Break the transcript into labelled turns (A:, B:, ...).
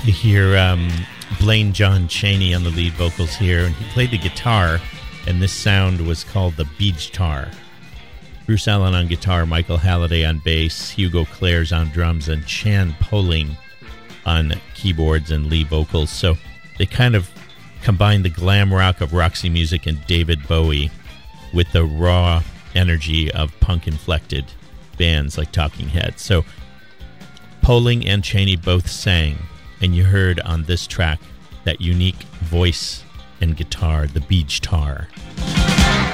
A: You hear Blaine John Chaney on the lead vocals here, and he played the guitar, and this sound was called the Beachtar. Bruce Allen on guitar, Michael Halliday on bass, Hugo Clares on drums, and Chan Poling on keyboards and lead vocals. So they kind of combined the glam rock of Roxy Music and David Bowie with the raw energy of punk-inflected bands like Talking Heads. So Poling and Chaney both sang, and you heard on this track that unique voice and guitar, the Beachtar.